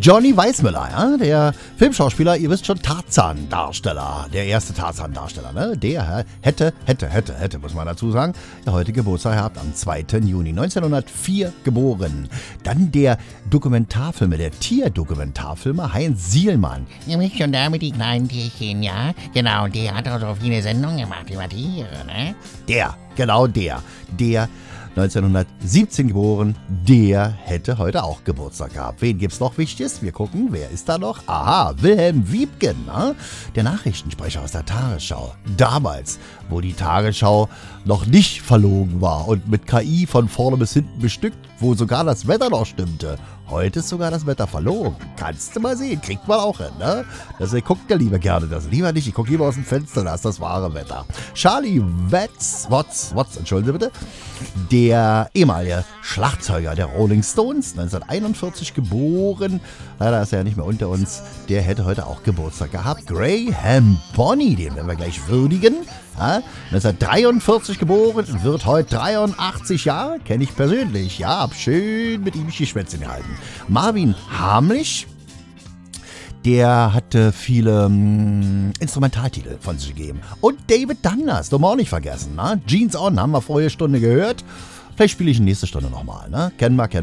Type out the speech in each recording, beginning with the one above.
Johnny Weissmuller, ja, der Filmschauspieler, ihr wisst schon, Tarzan-Darsteller, der erste Tarzan-Darsteller, ne? Der hätte, muss man dazu sagen, der heute Geburtstag gehabt, am 2. Juni 1904 geboren. Dann der Dokumentarfilmer, der Tierdokumentarfilmer Heinz Sielmann. Ihr wisst schon da mit die kleinen Tierchen, ja? Genau, der hat auch so viele Sendungen gemacht über Tiere, ne? Der 1917 geboren, der hätte heute auch Geburtstag gehabt. Wen gibt's noch Wichtiges? Wir gucken, wer ist da noch? Aha, Wilhelm Wiebken, ne? Der Nachrichtensprecher aus der Tagesschau. Damals, wo die Tagesschau noch nicht verlogen war und mit KI von vorne bis hinten bestückt, wo sogar das Wetter noch stimmte. Heute ist sogar das Wetter verlogen. Kannst du mal sehen, kriegt man auch hin, ne? Deswegen guckt ja lieber gerne das. Lieber nicht, ich gucke lieber aus dem Fenster, da ist das wahre Wetter. Charlie Watts, entschuldigen Sie bitte, der ehemalige Schlagzeuger der Rolling Stones, 1941 geboren, leider ist er ja nicht mehr unter uns, der hätte heute auch Geburtstag gehabt. Graham Bonney, den werden wir gleich würdigen. Ja, 1943 geboren, wird heute 83 Jahre, kenne ich persönlich. Ja, hab schön mit ihm die Schwätzchen gehalten. Marvin Hamlisch, der hatte viele Instrumentaltitel von sich gegeben. Und David Dundas, dürfen wir auch nicht vergessen. Ne? Jeans On, haben wir vorige Stunde gehört. Vielleicht spiele ich in nächste Stunde nochmal. Ne? Kennen wir.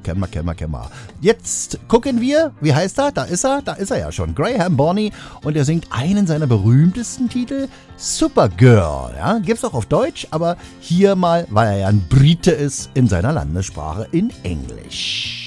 Jetzt gucken wir, wie heißt er? Da ist er ja schon. Graham Bonney. Und er singt einen seiner berühmtesten Titel, Supergirl. Ja? Gibt's auch auf Deutsch, aber hier mal, weil er ja ein Brite ist, in seiner Landessprache in Englisch.